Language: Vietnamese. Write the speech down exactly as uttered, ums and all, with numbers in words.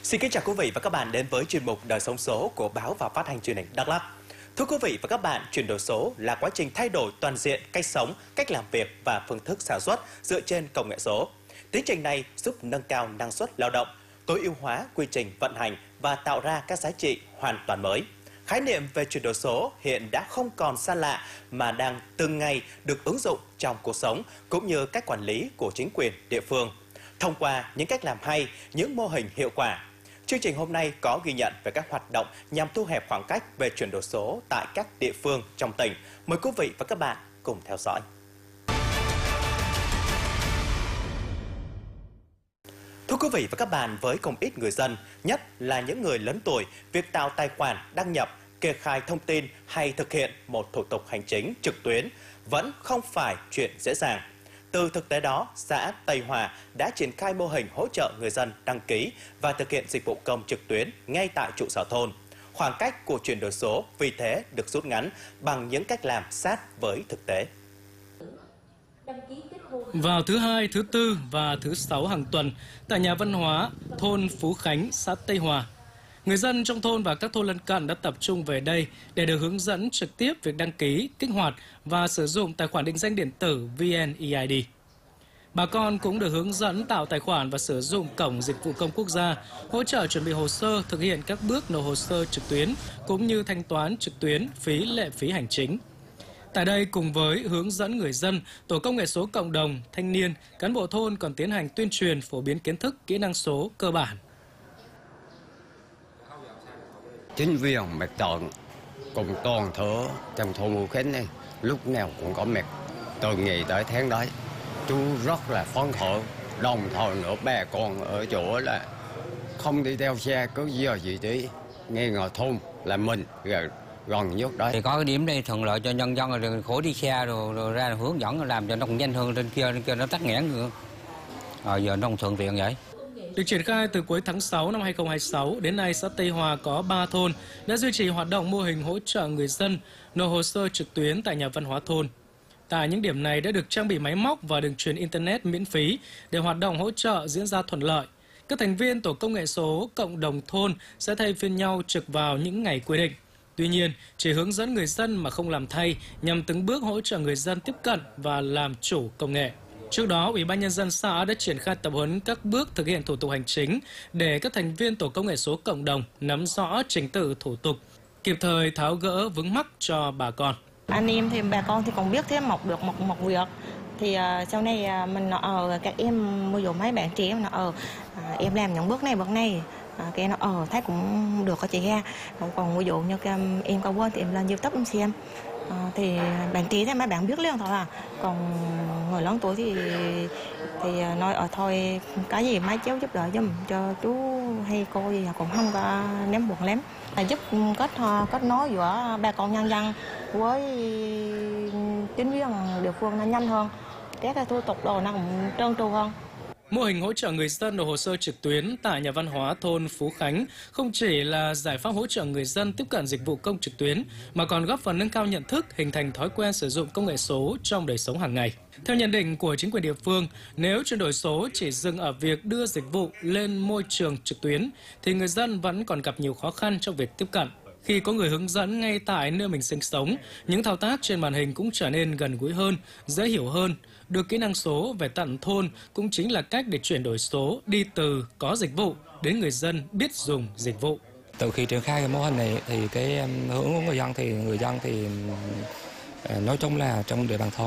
Xin kính chào quý vị và các bạn đến với chuyên mục Đời sống số của báo và phát thanh truyền hình Đắk Lắk. Thưa quý vị và các bạn, chuyển đổi số là quá trình thay đổi toàn diện cách sống, cách làm việc và phương thức sản xuất dựa trên công nghệ số. Tiến trình này giúp nâng cao năng suất lao động, tối ưu hóa quy trình vận hành và tạo ra các giá trị hoàn toàn mới. Khái niệm về chuyển đổi số hiện đã không còn xa lạ mà đang từng ngày được ứng dụng trong cuộc sống cũng như cách quản lý của chính quyền địa phương. Thông qua những cách làm hay, những mô hình hiệu quả, chương trình hôm nay có ghi nhận về các hoạt động nhằm thu hẹp khoảng cách về chuyển đổi số tại các địa phương trong tỉnh. Mời quý vị và các bạn cùng theo dõi. Thưa quý vị và các bạn, với không ít người dân, nhất là những người lớn tuổi, việc tạo tài khoản, đăng nhập, kê khai thông tin hay thực hiện một thủ tục hành chính trực tuyến vẫn không phải chuyện dễ dàng. Từ thực tế đó, xã Tây Hòa đã triển khai mô hình hỗ trợ người dân đăng ký và thực hiện dịch vụ công trực tuyến ngay tại trụ sở thôn. Khoảng cách của chuyển đổi số vì thế được rút ngắn bằng những cách làm sát với thực tế. Vào thứ Hai, thứ Tư và thứ Sáu hàng tuần, tại nhà văn hóa thôn Phú Khánh, xã Tây Hòa, người dân trong thôn và các thôn lân cận đã tập trung về đây để được hướng dẫn trực tiếp việc đăng ký, kích hoạt và sử dụng tài khoản định danh điện tử vê en e i đê. Bà con cũng được hướng dẫn tạo tài khoản và sử dụng cổng dịch vụ công quốc gia, hỗ trợ chuẩn bị hồ sơ, thực hiện các bước nộp hồ sơ trực tuyến cũng như thanh toán trực tuyến phí lệ phí hành chính. Tại đây, cùng với hướng dẫn người dân, tổ công nghệ số cộng đồng, thanh niên, cán bộ thôn còn tiến hành tuyên truyền phổ biến kiến thức, kỹ năng số cơ bản. Chính quyền mặt trận cùng toàn thể trong thôn Phú Khánh này lúc nào cũng có mặt, từ ngày tới tháng đấy. Chú rất là phấn khởi, đồng thời nữa bà con ở chỗ là không đi theo xe cứ giờ gì tí, nghe ngờ thôn là mình rồi gần nhất đấy. Thì có cái điểm đây thuận lợi cho nhân dân rồi khỏi đi xe rồi, rồi ra hướng dẫn làm cho nó cũng nhanh hơn, trên kia trên kia nó tắc nghẽn nữa. Rồi giờ nó không thuận tiện vậy. Được triển khai từ cuối tháng sáu năm hai nghìn không trăm hai mươi sáu, đến nay xã Tây Hòa có ba thôn đã duy trì hoạt động mô hình hỗ trợ người dân nộp hồ sơ trực tuyến tại nhà văn hóa thôn. Tại những điểm này đã được trang bị máy móc và đường truyền Internet miễn phí để hoạt động hỗ trợ diễn ra thuận lợi. Các thành viên tổ công nghệ số cộng đồng thôn sẽ thay phiên nhau trực vào những ngày quy định. Tuy nhiên, chỉ hướng dẫn người dân mà không làm thay nhằm từng bước hỗ trợ người dân tiếp cận và làm chủ công nghệ. Trước đó, Ủy ban Nhân dân xã đã triển khai tập huấn các bước thực hiện thủ tục hành chính để các thành viên tổ công nghệ số cộng đồng nắm rõ trình tự thủ tục, kịp thời tháo gỡ vướng mắc cho bà con. Anh em thì bà con thì còn biết thêm một được một một việc thì uh, sau này uh, mình ở uh, các em ví dụ mấy bạn trẻ nó ở uh, em làm những bước này bước này uh, cái nó ở uh, thấy cũng được có chị ha. Còn ví dụ như cái, um, em có quên thì em lên YouTube em xem. À, thì bạn trí thì mấy bạn biết liền thôi à, còn người lớn tuổi thì thì nói ở thôi cái gì mấy cháu giúp đỡ giùm cho chú hay cô gì cũng không có ném buồn lắm, là giúp kết kết nối giữa bà con nhân dân với chính quyền địa phương nó nhanh hơn, các cái thủ tục đồ nó cũng trơn tru hơn. Mô hình hỗ trợ người dân nộp hồ sơ trực tuyến tại nhà văn hóa thôn Phú Khánh không chỉ là giải pháp hỗ trợ người dân tiếp cận dịch vụ công trực tuyến, mà còn góp phần nâng cao nhận thức, hình thành thói quen sử dụng công nghệ số trong đời sống hàng ngày. Theo nhận định của chính quyền địa phương, nếu chuyển đổi số chỉ dừng ở việc đưa dịch vụ lên môi trường trực tuyến, thì người dân vẫn còn gặp nhiều khó khăn trong việc tiếp cận. Khi có người hướng dẫn ngay tại nơi mình sinh sống, những thao tác trên màn hình cũng trở nên gần gũi hơn, dễ hiểu hơn. Được kỹ năng số về tận thôn cũng chính là cách để chuyển đổi số đi từ có dịch vụ đến người dân biết dùng dịch vụ. Từ khi triển khai cái mô hình này thì cái hướng của người dân thì người dân thì nói chung là trong địa bàn thôn